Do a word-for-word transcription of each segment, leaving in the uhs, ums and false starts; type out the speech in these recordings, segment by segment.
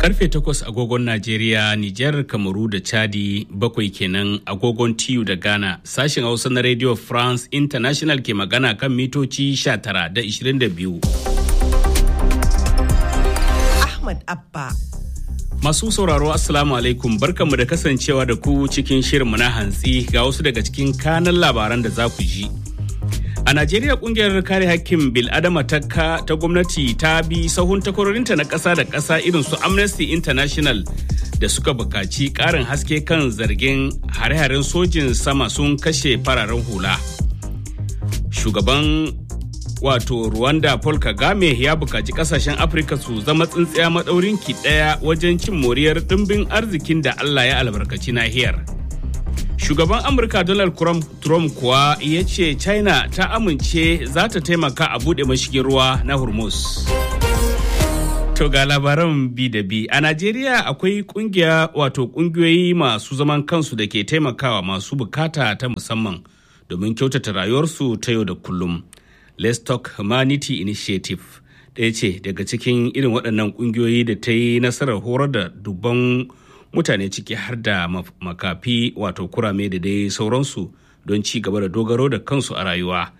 Karfe takwas agogon Najeriya, Nijar, Kamaru da Chadi, bakwai kenan agogon T U da Ghana. Sashen Hausa na Radio France International ke magana kan mitoci sha tara da ishirin da biyu. Ahmad Abba. Masu sauraro Assalamu alaikum, barkanmu da kasancewa da ku cikin shirinmu na hantsi ga wasu daga cikin kanan labaran da za ku ji. A Najeriya kungiyar kare hakkin bil'adama ta ta gwamnati ta bi sahun takwarorinta na ƙasa da ƙasa irin su Amnesty International da suka buƙaci ƙarin haske kan zargin hare-haren sojin sama sun kashe fararen hula. Shugaban wato Rwanda Paul Kagame ya buƙaci ƙasashen Afirka su zama tsintsiya maɗaurin ki ɗaya wajen cin moriyar ɗimbin arzikin da Allah ya albarkaci nahiyar. Shugaban Amurka Donald Trump kuwa ya ce China ta amince za ta taimaka a buɗe mashigin ruwa na Hormuz. To ga labaran bi da bi. A Najeriya akwai kungiya wato kungiyoyi masu zaman kansu da ke taimakawa masu bukata ta musamman domin kyautata rayuwarsu ta yau da kullum. Let's Talk Humanity Initiative ɗaya ce daga cikin irin waɗannan kungiyoyi da ta yi nasarar horar da dubban mutane ciki har da makafi wato kurame da dai sauransu don ci gaba da dogaro da kansu a rayuwa.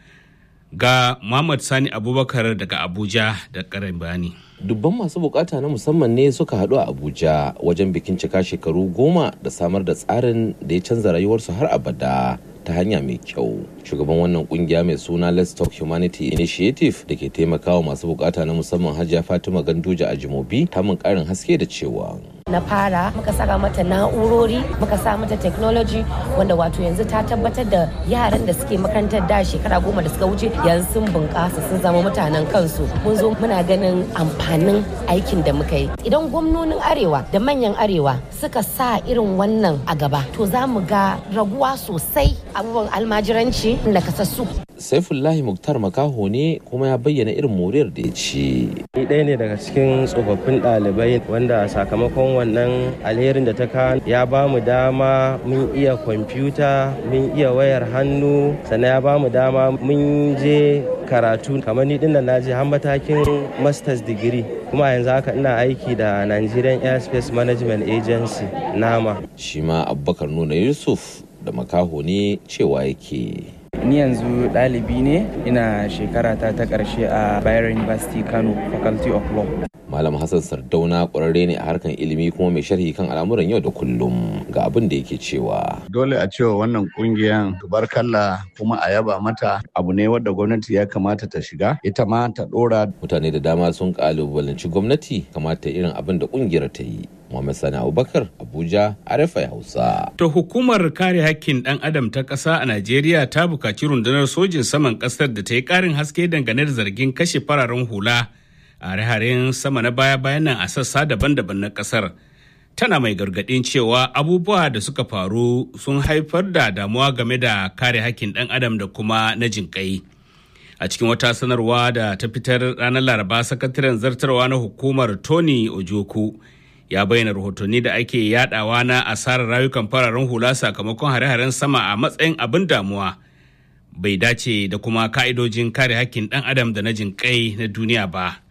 Ga Muhammad Sani Abubakar daga Abuja da ƙarin bayani. Dubban masu bukata na musamman ne suka haɗu a Abuja wajen bikin cika shekaru goma da samar da tsarin da ya canza rayuwarsu har abada ta hanya mai kyau. Shugaban wannan kungiya mai suna Let's Talk Humanity Initiative da ke taimakawa masu bukata na musamman Hajiya Fatima Ganduja a Jimobi ta mun karin haske da cewa na fara muka saka mata na'urori muka sa mata technology wanda wato yanzu ta tabbatar da yaran da suke makarantar da shekara goma da suka wuce yanzu sun bunƙasa sun zama mutanen kansu. Mun zo muna ganin amfanin aikin da muka yi. Idan gwamnonin arewa da manyan arewa suka sa irin wannan a gaba to za mu ga raguwa sosai abubuwan almajiranci da kasassu. Saifullahi Muktar makaho ne kuma ya bayyana irin moriyar da ya ci. Ni ɗaya ne daga cikin tsofaffin ɗalibai wanda sakamakon wannan alherin da ta kawo ya ba mu dama mun iya kwamfuta, mun iya wayar hannu, sannan ya ba mu dama mun je karatu kamar ni din da na je har matakin masters degree kuma yanzu haka ina aiki da Nigerian Airspace Management Agency nama. Shi ma Abubakar Nuna Yusuf da makaho ne cewa yake. Ni yanzu ɗalibi ne ina shekara ta ta ƙarshe a Bayero University Kano Faculty of Law. Malam Hassan Sardauna ƙwararre ne a harkan ilimi kuma mai sharhi kan al'amuran yau da kullum ga abin da yake cewa. Dole a cewa wannan ƙungiyar tubarkalla kuma a yaba mata abu ne wadda gwamnati ya kamata ta shiga ita ma ta ɗora. Mutane da dama sun ƙalubalanci gwamnati kamata irin abin da ƙungiyar ta yi. Muhammad Sani Abubakar, Abuja, R F I Hausa. To hukumar kare hakkin ɗan adam ta ƙasa a Najeriya ta buƙaci rundunar sojin saman ƙasar da ta yi ƙarin haske dangane da zargin kashe fararen hula a hare-haren sama na baya-bayan nan a sassa daban-daban na ƙasar. Tana mai gargaɗin cewa abubuwa da suka faru sun haifar da damuwa game da kare hakkin ɗan adam da kuma na jinƙai. A cikin wata sanarwa da ta fitar ranar Laraba, sakataren zartarwa na hukumar Tony Ojoku ya bayyana rahotanni da ake yadawa na asarar rayukan fararen hula sakamakon hare-haren sama a matsayin abin damuwa bai dace da kuma ka'idojin kare hakkin ɗan adam da na jinƙai na duniya ba.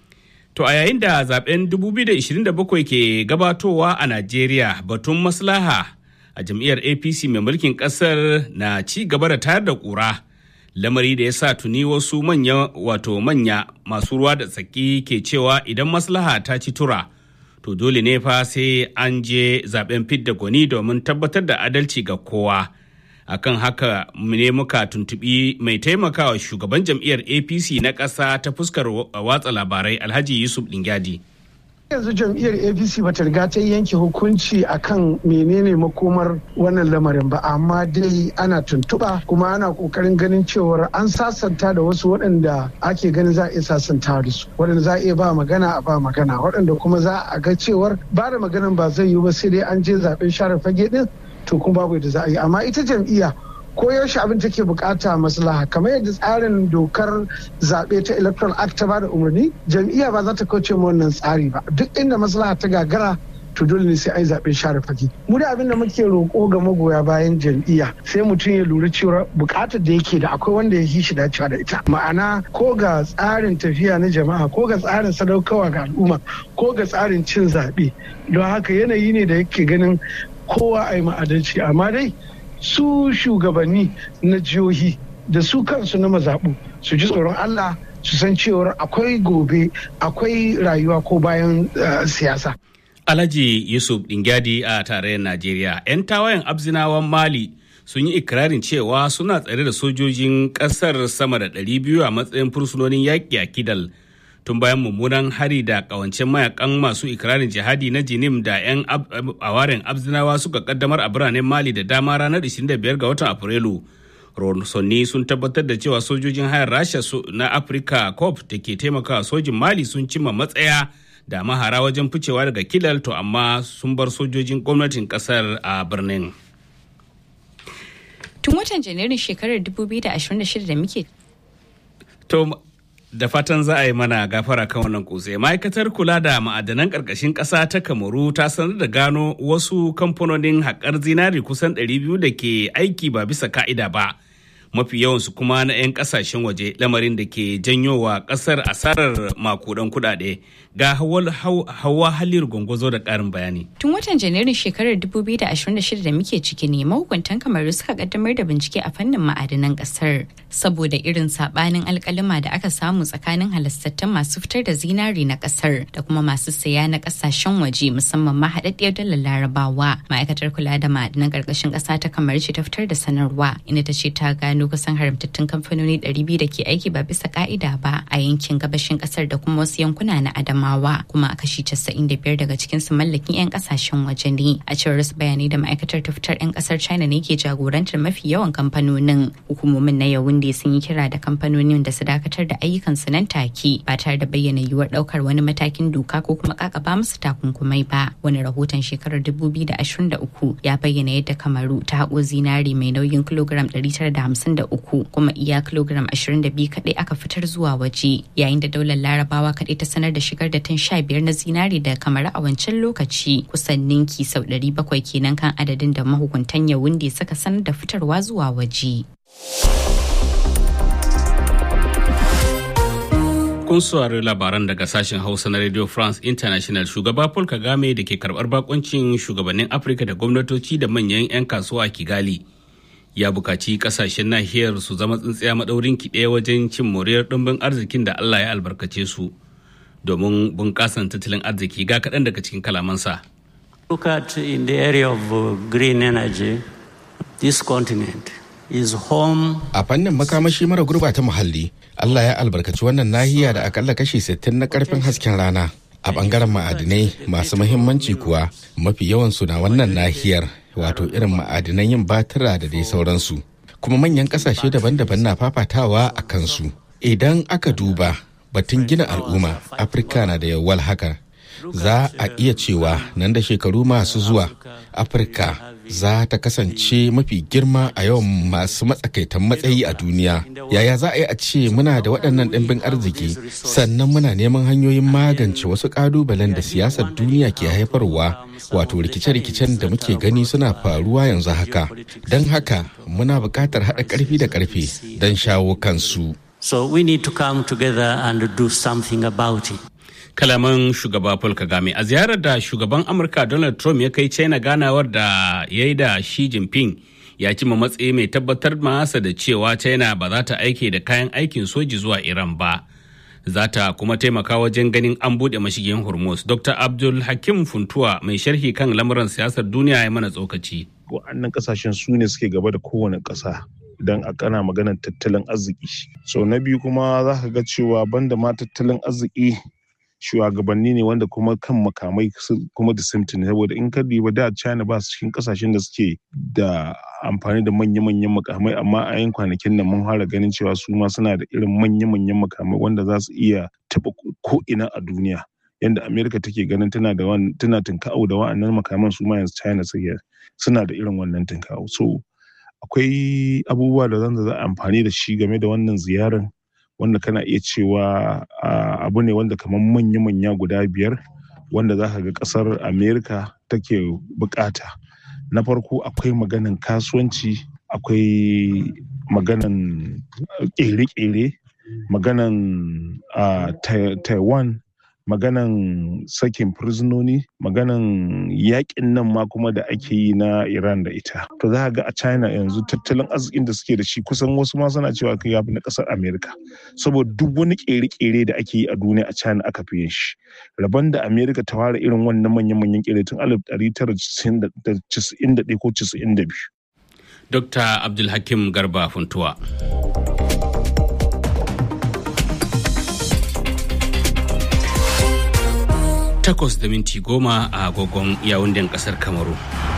To a yayin da zaben dubu biyu da ishirin da bakwai ke gabatowa a Najeriya, batun maslaha a jam'iyyar A P C mai mulkin ƙasar na ci gaba da tayar da ƙura, lamari da ya sa tuni wasu manya wato manya masu ruwa da tsaki ke cewa idan maslaha ta ci tura to dole ne fa sai an je zaben fidda gwani domin tabbatar da adalci ga kowa. Akan haka ne muka tuntubi mai taimakawa shugaban jam'iyyar A P C na ƙasa ta fuskar watsa labarai Alhaji Yusuf Dingyadi. Yanzu jam'iyyar A P C bata riga ta yanke hukunci akan menene makomar wannan lamarin ba, amma dai ana tuntuɓa kuma ana kokarin ganin cewar an sasanta da wasu waɗanda ake ganin za a iya sasanta da su, waɗanda za a iya ba magana a ba magana, waɗanda kuma za a ga cewar ba da maganan ba zai yiwu ba sai dai an je zaɓen share fage ɗin, to kuma babu yadda za a yi. Amma ita jam'iyya ko yaushe abin take bukata maslaha, kamar yadda tsarin dokar zaɓe ta electoral act ta bada umarni, jam'iyya ba za ta kauce ma wannan tsari ba. Duk inda maslaha ta gagara to dole ne sai an zaɓen share fage. Mu da abin da muke roƙo ga magoya bayan jam'iyya sai mutum ya lura cewa buƙatar da yake da akwai wanda ya yi shi dacewa da ita. Ma'ana ko ga tsarin tafiya na jama'a ko ga tsarin sadaukarwa ga al'umma ko ga tsarin cin zaɓe. Don haka yanayi ne da yake ganin kowa a yi ma'adalci, amma dai su shugabanni na jihohi da su kansu na mazaɓu su ji tsoron Allah su san cewar akwai gobe akwai rayuwa ko bayan uh, siyasa. Alhaji Yusuf Dingyadi a tarayyar Najeriya. 'Yan tawayen Abzinawan Mali sun yi ikirarin cewa suna tsare da sojojin ƙasar sama da ɗari biyu a matsayin fursunonin yaƙi a Kidal. Tun bayan mummunan hari da ƙawancen mayakan masu ikirarin jihadi na Jinim da 'yan awaren Abzinawa suka kaddamar a biranen Mali da dama ranar ishirin da biyar ga watan Afrilu. Ronsonni sun tabbatar da cewa sojojin hayar Rasha na Africa Corps da ke taimakawa sojin Mali sun cimma matsaya da mahara wajen ficewa daga Kidal, to amma sun bar sojojin gwamnatin kasar a birnin. Tun watan Janairun shekarar dubu biyu da ashirin da shida da muke. To da fatan za a yi mana gafara kan wannan kutse. Ma'aikatar kula da ma'adanan ƙarƙashin ƙasa ta Kamaru ta sanar da gano wasu kamfanonin haƙar zinari kusan ɗari biyu da ke aiki ba bisa ka'ida ba. Mafi yawansu kuma na 'yan kasashen waje, lamarin da ke janyo wa kasar asarar makudan kudade. Ga Hawa Haliru Gwangwazo da karin bayani. Tun watan Janairun shekarar dubu biyu da ashirin da shida da muke ciki ne mahukuntan Kamaru suka kaddamar da bincike a fannin ma'adanan kasar saboda irin sabanin alkalima da aka samu tsakanin halastattun masu fitar da zinari na kasar da kuma masu saya na kasashen waje, musamman ma haɗaɗɗiyar dalar Larabawa. Ma'aikatar kula da ma'adanan ƙarƙashin ƙasa ta Kamaru ce ta fitar da sanarwa inda ta ce ta gano kusan haramtattun kamfanoni ɗari biyu da ke aiki ba bisa ka'ida ba a yankin gabashin kasar da kuma wasu yankuna na Adamawa, kuma a kashi casa'in da biyar daga cikin su mallakin 'yan kasashen waje ne. A cewar wasu bayanai da ma'aikatar ta fitar, 'yan kasar China ne ke jagorantar mafi yawan kamfanonin. Hukumomin na Yaounde sun yi kira da kamfanonin da su dakatar da ayyukan su nan take ba tare da bayyana yiwuwar daukar wani matakin doka ko kuma kakaba musu takunkumai ba. Wani rahoton shekarar dubu biyu da ashirin da uku ya bayyana yadda Kamaru ta haƙo zinari mai nauyin kilogram ɗari tara da hamsin da uku, kuma iya kilogram ashirin da biyu kaɗai aka fitar zuwa waje, yayin da daular Larabawa kaɗai ta sanar da shigar da tan sha biyar na zinari da Kamaru a wancan lokaci, kusan ninki sau ɗari bakwai kenan kan adadin da mahukuntan Yaounde suka sanar da fitarwa zuwa waje. Kun saurari labaran daga sashen Hausa na Radio France International. Shugaba Paul Kagame da ke karɓar bakuncin shugabannin Afirka da gwamnatoci da manyan 'yan kasuwa a Kigali ya bukaci kasashen nahiyar su zama tsintsiya maɗaurin ki ɗaya wajen cin moriyar ɗumbin arzikin da Allah ya albarkace su domin bunƙasan tattalin arziki. Ga kaɗan daga cikin kalamansa. Look at in the area of uh, green energy, this continent is home. A fannin makamashi mara gurbata muhalli, Allah ya albarkaci wannan nahiya da akalla kashi sittin na karfin hasken rana. A bangaren ma'adinai masu muhimmanci kuwa mafi yawansu na wannan nahiyar, wato irin ma'adinan yin batira da dai sauransu, kuma manyan kasashe daban-daban na fafatawa a kansu. Idan aka duba batun gina al'umma, Afirka na da yawwal haka. Za a iya cewa nan da shekaru masu zuwa Afirka za ta kasance mafi girma a yawan masu matsakaitan matsayi a duniya. Yaya za a yi a ce muna da waɗannan ɗimbin arziki sannan muna neman hanyoyin magance wasu ƙalubalen da siyasar duniya ke haifarwa, wato rikice-rikicen da muke gani suna faruwa yanzu haka. Don haka muna buƙatar haɗa ƙarfi da ƙarfe don shawo kansu. So we need to come together and do something about it. Kalaman shugaba Paul Kagame a ziyarar da shugaban Amurka Donald Trump ya kai China ganawar da ya yi da Xi Jinping, ya cima matsayi mai tabbatar masa da cewa China ba za ta aike da kayan aikin soji zuwa Iran ba. Za ta kuma taimaka wajen ganin an buɗe mashigin Hormuz. Doctor Abdul Hakim Funtuwa mai sharhi kan lamuran siyasar duniya ya mana tsokaci. Wa'annan kasashen su ne suke gaba da kowane ƙasa idan a kana maganar tattalin arziki. So na biyu kuma za ka ga cewa banda ma tattalin arziki, shugabanni ne wanda kuma kan makamai kuma da simtin, saboda in ka diba da China ba su cikin kasashen da suke da amfani da manya-manyan makamai, amma a yin kwanakin nan mun fara ganin cewa su ma suna da irin manya-manyan makamai wanda za su iya taɓa ko'ina a duniya. Yanda Amerika take ganin tana da wannan tana tinka'u da wa'annan makaman, su ma yanzu China suna da irin wannan tinka'u. So akwai abubuwa da zan za a amfani da shi game da wannan ziyarar, wanda kana iya cewa abu ne wanda kamar manya-manya guda biyar wanda za ka ga ƙasar Amerika take bukata. Na farko akwai maganan kasuwanci, akwai maganan ƙere-ƙere, maganan uh, Taiwan, maganan sakin fursunoni, maganan yakin nan ma kuma da ake yi na Iran da ita. To za ga a China yanzu tattalin arzikin da suke da shi kusan wasu ma suna cewa kai yafi na ƙasar Amerika. Saboda duk wani ƙere-ƙere da ake yi a duniya a China aka fi yin shi. Rabon da Amerika ta ware irin wannan manyan-manyan ƙere tun alif ɗari tara da casa'in da ɗaya ko casa'in da biyu. Dokta Abdulhakim Garba Funtuwa. Takwas da minti goma a agogon Yawunden kasar Kamaru.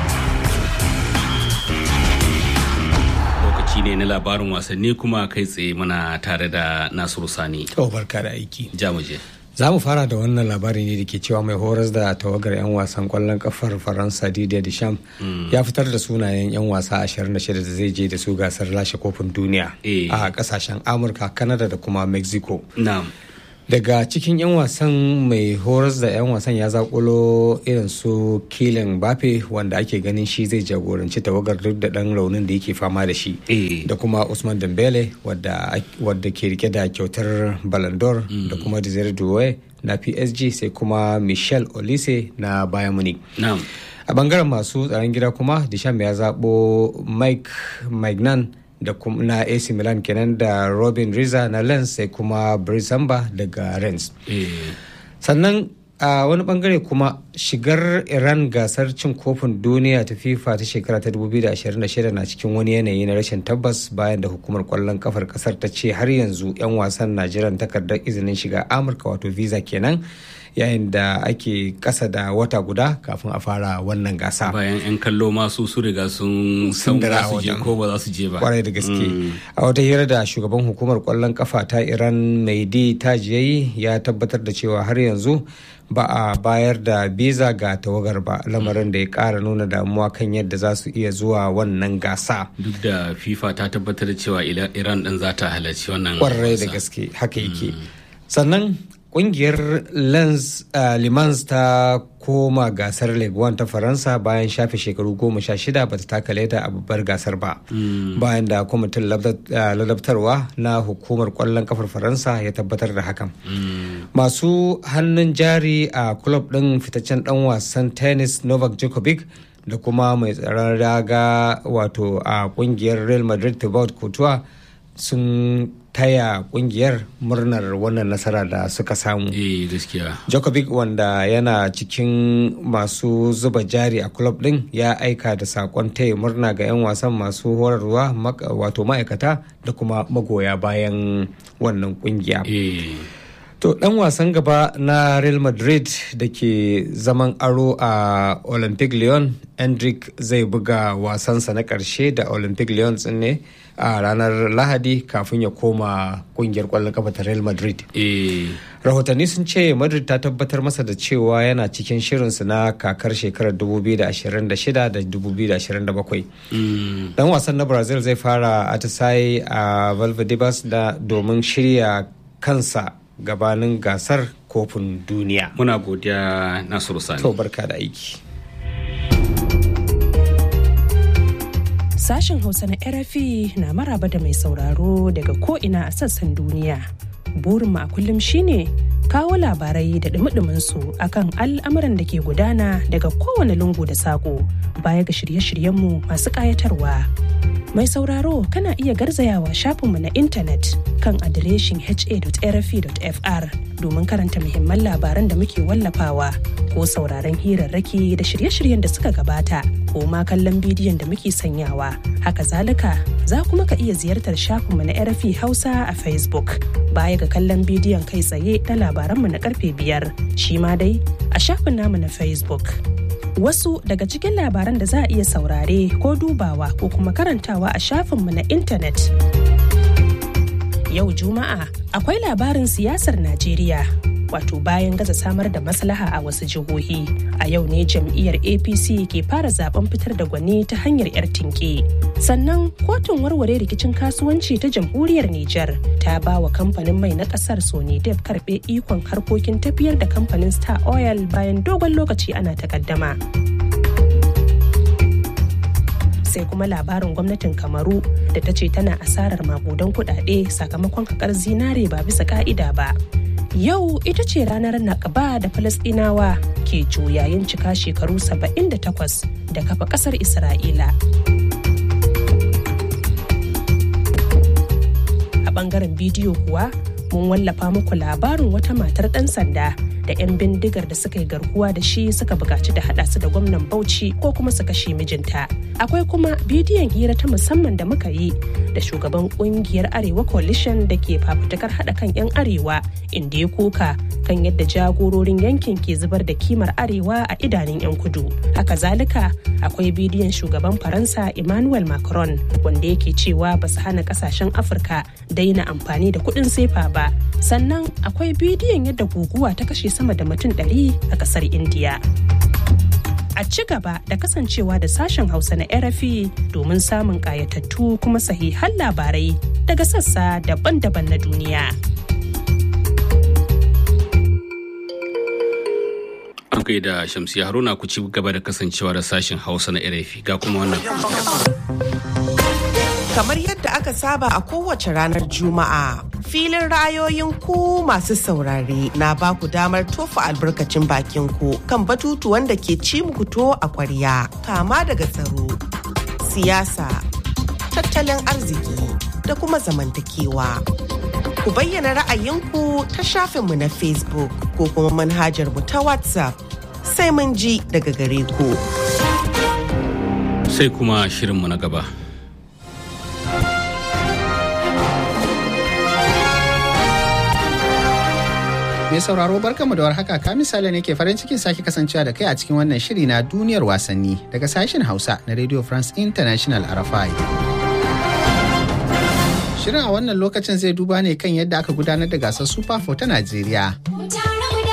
Lokaci ne na labarin wasanni kuma kai tsaye muna tare da Nasiru Sani. Oh, barka da aiki. Jamuje. Za mu fara da wannan labari ne da ke cewa mai horas da tawagar 'yan wasan kwallon kafar Faransa Didier Deschamps mm. ya fitar da sunayen 'yan wasa ashirin da shida da zai je da su gasar lashe kofin duniya e. a kasashen Amurka, Canada da kuma Mexico. Na'am. Daga cikin 'yan wasan mai horas da 'yan wasan ya zakulo irin su Kylian Mbappe wanda ake ganin shi zai jagoranci tawagar duk da dan raunin da yake fama da shi e. da kuma Usman Dembele wadda, wadda ke rike da kyautar Ballon d'Or mm. da kuma Desire Doué na P S G sai kuma Michel Olise na Bayern Munich. Na'am. A bangaren masu tsaron gida kuma Deschamps ya zabo Mike Maignan da kuma na A C Milan kenan da Robin Riza na Lens sai kuma Brisamba daga Rennes. E. Sannan a wani bangare kuma shigar Iran gasar cin kofin duniya ta FIFA ta shekara ta dubu biyu da ashirin da shida na cikin wani yanayi na rashin tabbas bayan da hukumar kwallon kafar kasar ta ce har yanzu 'yan wasan na jiran takardar izinin shiga Amurka wato visa kenan yayin da ake kasa da wata guda kafin a fara wannan gasa. Bayan 'yan kallo masu su riga sun san za su je ko ba za su je ba. Kwarai da gaske. A wata hira da shugaban hukumar kwallon kafa ta Iran Mehdi Tajiyayi ya tabbatar da cewa har yanzu ba a bayar da biza ga tawagar ba, lamarin da ya kara nuna damuwa kan yadda za su iya zuwa wannan gasa. Duk da FIFA ta tabbatar da cewa Iran din za ta halarci wannan gasa. Kwarai da gaske haka yake. Sannan kungiyar Lens uh, Limans ta koma gasar Ligue one ta Faransa bayan shafe shekaru goma sha shida ba ta taka leda a babbar gasar ba. Mm. Bayan da kwamitin ladabtarwa na hukumar kwallon kafar Faransa ya tabbatar da hakan. Mm. Masu hannun jari a kulob ɗin fitaccen ɗan wasan tennis Novak Djokovic da kuma mai tsaron raga wato a kungiyar Real Madrid Thibaut Courtois sun taya kungiyar murnar wannan nasara da suka samu. Eh gaskiya. Djokovic wanda yana cikin masu zuba jari a club din ya aika da sakon taya murna ga 'yan wasan masu horarwa wato ma'aikata da kuma magoya bayan wannan kungiya. Eh. To dan wasan gaba na Real Madrid da ke zaman aro a Olympic Lyon, Endrick zai buga wasansa na karshe da Olympic Lyon ne a ranar Lahadi kafin ya koma kungiyar kwallon kafa ta Real Madrid. Eh. Rahotanni sun ce Madrid ta tabbatar masa da cewa yana cikin shirinsu na kakar shekarar dubu biyu da ashirin da shida da dubu biyu da ashirin da bakwai. Mm. Dan wasan na Brazil zai fara atisaye a Valdebebas da domin shirya kansa gabanin gasar kofin duniya. Muna godiya Nasiru Sani. To barka da aiki. Sashen Hausa na R F I na maraba da mai sauraro daga ko'ina a sassan duniya. Burinmu a kullum shine kawo labarai da dumi su akan al'amuran da ke gudana daga kowane lungu da saƙo baya ga shirye-shiryenmu masu ƙayatarwa. Mai sauraro kana iya garzayawa shafinmu na intanet kan adireshin h a dot r f i dot f r domin karanta muhimman labaran da muke wallafawa ko sauraron hirarraki da shirye-shiryen da suka gabata ko ma kallon bidiyon da muke sanyawa. Haka zalika za kuma ka iya ziyartar shafinmu na R F I Hausa a Facebook baya ga kallon bidiyon kai tsaye na labaranmu na karfe biyar shi ma dai a shafin namu na Facebook. Wasu daga cikin labaran da za a iya saurare ko dubawa ko kuma karantawa a shafinmu na intanet. Yau Juma'a akwai labarin siyasar Najeriya wato bayan gaza samar da maslaha a wasu jihohi. A yau ne jam'iyyar A P C ke fara zaben fitar da gwani ta hanyar 'yar tinke. Sannan kotun warware rikicin kasuwanci ta jamhuriyar Nijar ta ba wa kamfanin mai na kasar Sonidep karbe ikon harkokin tafiyar da kamfanin Star Oil bayan dogon lokaci ana takaddama. Sai kuma labarin gwamnatin Kamaru da ta ce tana asarar makudan kudade sakamakon hakar zinare ba bisa ka'ida ba. Yau ita ce ranar Nakba da Falasɗinawa ke juyayin cika shekaru saba'in da takwas da kafa ƙasar Isra'ila. A ɓangaren bidiyo kuwa mun wallafa muku labarin wata matar ɗan sanda da 'yan bindigar da suka yi garkuwa da shi suka buƙaci da haɗa su da gwamnan Bauchi ko kuma su kashe mijinta. Akwai kuma bidiyon hira ta musamman da muka yi da shugaban kungiyar Arewa Coalition da ke fafutukar haɗa kan 'yan Arewa inda ya koka kan yadda jagororin yankin ke zubar da kimar Arewa a idanun 'yan kudu. Haka zalika akwai bidiyon shugaban Faransa Emmanuel Macron wanda yake cewa ba su hana kasashen Afirka daina amfani da kuɗin sefa ba. Sannan akwai bidiyon yadda guguwa ta kashe sama da mutum ɗari a ƙasar Indiya. A ci gaba da kasancewa da sashen Hausa na R F I domin samun ƙayatattu kuma sahihan labarai daga sassa daban-daban na duniya. An kai da Shamsiya Haruna ku ci gaba da kasancewa da sashen Hausa na R F I ga kuma wannan. Kamar yadda aka saba a kowace ranar Juma'a, filin ra'ayoyin ku masu saurare na ba ku damar tofa albarkacin bakin ku kan batutuwan da ke ci muku to a kwarya, kama daga tsaro, siyasa, tattalin arziki da kuma zamantakewa. Ku bayyana ra'ayinku ta shafinmu na Facebook ko kuma manhajar mu ta WhatsApp, sai mun ji daga gare ku. Sai kuma shirinmu na gaba. Mai sauraro barkanmu da warhaka, ka misali ne ke farin cikin sake kasancewa da kai a cikin wannan shiri na duniyar wasanni daga sashen Hausa na Radio France International R F I. Shirin a wannan lokacin zai duba ne kan yadda aka gudanar da gasar Super four ta Najeriya